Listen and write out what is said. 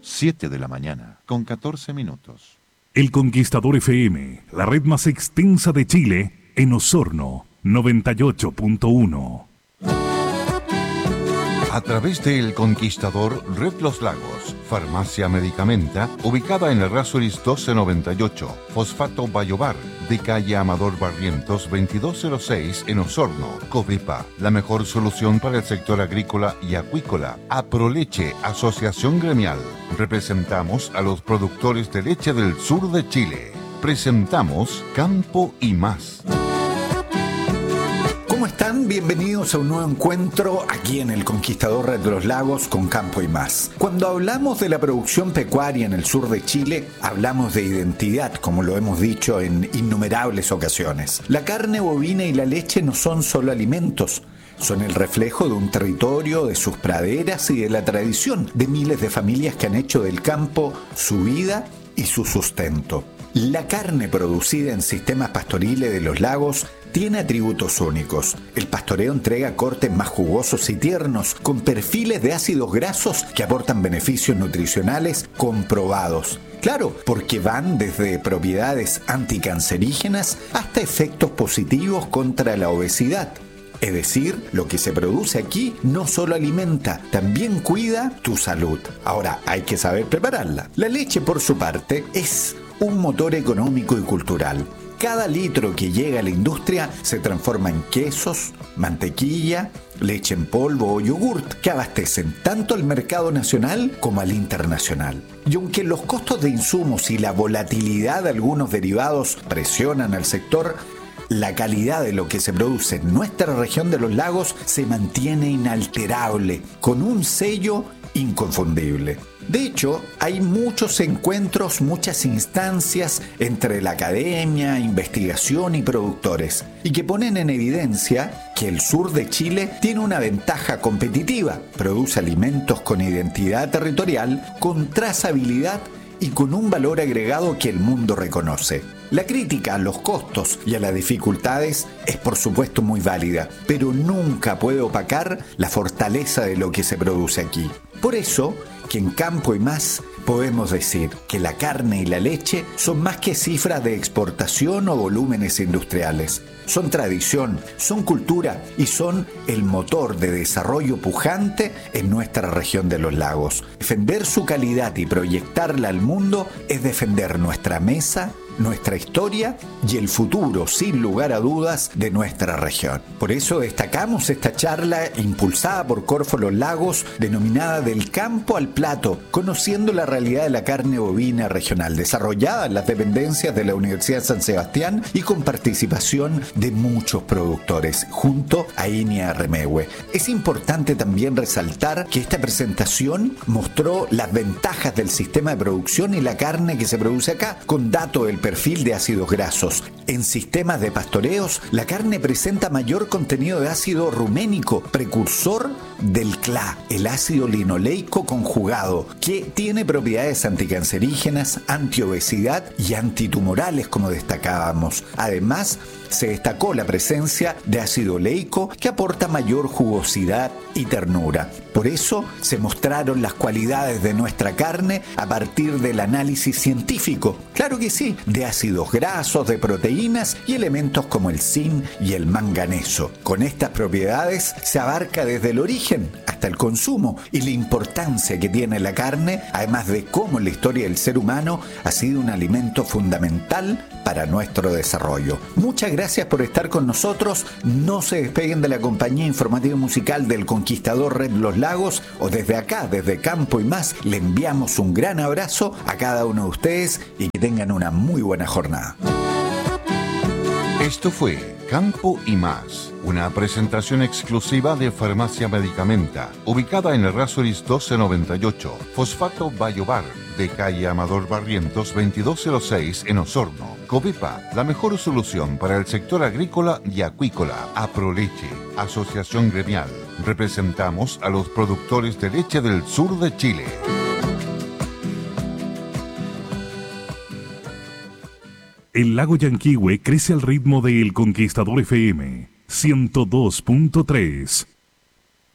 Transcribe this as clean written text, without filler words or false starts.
7 de la mañana, con 14 minutos. El Conquistador FM, la red más extensa de Chile, en Osorno, 98.1. A través de El Conquistador, Red Los Lagos, Farmacia Medicamenta, ubicada en el Errázuriz 1298, Fosfato Bayobar, de calle Amador Barrientos 2206 en Osorno, Covepa, la mejor solución para el sector agrícola y acuícola. Aproleche, Asociación Gremial. Representamos a los productores de leche del sur de Chile. Presentamos Campo y Más. ¿Cómo están? Bienvenidos a un nuevo encuentro aquí en El Conquistador Red de los Lagos con Campo y Más. Cuando hablamos de la producción pecuaria en el sur de Chile, hablamos de identidad, como lo hemos dicho en innumerables ocasiones. La carne bovina y la leche no son solo alimentos, son el reflejo de un territorio, de sus praderas y de la tradición de miles de familias que han hecho del campo su vida y su sustento. La carne producida en sistemas pastoriles de los lagos tiene atributos únicos. El pastoreo entrega cortes más jugosos y tiernos, con perfiles de ácidos grasos que aportan beneficios nutricionales comprobados. Claro, porque van desde propiedades anticancerígenas hasta efectos positivos contra la obesidad. Es decir, lo que se produce aquí no solo alimenta, también cuida tu salud. Ahora, hay que saber prepararla. La leche, por su parte, es un motor económico y cultural. Cada litro que llega a la industria se transforma en quesos, mantequilla, leche en polvo o yogurt que abastecen tanto al mercado nacional como al internacional. Y aunque los costos de insumos y la volatilidad de algunos derivados presionan al sector, la calidad de lo que se produce en nuestra región de los lagos se mantiene inalterable, con un sello inconfundible. De hecho, hay muchos encuentros, muchas instancias entre la academia, investigación y productores, y que ponen en evidencia que el sur de Chile tiene una ventaja competitiva, produce alimentos con identidad territorial, con trazabilidad y con un valor agregado que el mundo reconoce. La crítica a los costos y a las dificultades es por supuesto muy válida, pero nunca puede opacar la fortaleza de lo que se produce aquí. Por eso, que en Campo y Más podemos decir que la carne y la leche son más que cifras de exportación o volúmenes industriales. Son tradición, son cultura y son el motor de desarrollo pujante en nuestra región de los lagos. Defender su calidad y proyectarla al mundo es defender nuestra mesa, nuestra historia y el futuro, sin lugar a dudas, de nuestra región. Por eso destacamos esta charla impulsada por Corfo Los Lagos, denominada Del Campo al Plato, conociendo la realidad de la carne bovina regional, desarrollada en las dependencias de la Universidad de San Sebastián y con participación de muchos productores, junto a INIA Remegue. Es importante también resaltar que esta presentación mostró las ventajas del sistema de producción y la carne que se produce acá, con datos del perfil de ácidos grasos. En sistemas de pastoreos, la carne presenta mayor contenido de ácido ruménico, precursor del CLA, el ácido linoleico conjugado, que tiene propiedades anticancerígenas, antiobesidad y antitumorales, como destacábamos. Además, se destacó la presencia de ácido oleico que aporta mayor jugosidad y ternura. Por eso se mostraron las cualidades de nuestra carne a partir del análisis científico, claro que sí, de ácidos grasos, de proteínas y elementos como el zinc y el manganeso. Con estas propiedades se abarca desde el origen hasta el consumo y la importancia que tiene la carne, además de cómo en la historia del ser humano ha sido un alimento fundamental para nuestro desarrollo. Muchas gracias por estar con nosotros. No se despeguen de la compañía informativa musical del Conquistador Red Los Lagos, o desde acá, desde Campo y Más, le enviamos un gran abrazo a cada uno de ustedes y que tengan una muy buena jornada. Esto fue Campo y Más, una presentación exclusiva de Farmacia Medicamenta, ubicada en el Errázuriz 1298, Fosfato Bayobar, de calle Amador Barrientos 2206 en Osorno. Covepa, la mejor solución para el sector agrícola y acuícola. Aproleche, Asociación Gremial. Representamos a los productores de leche del sur de Chile. El lago Yanquihue crece al ritmo de El Conquistador FM 102.3.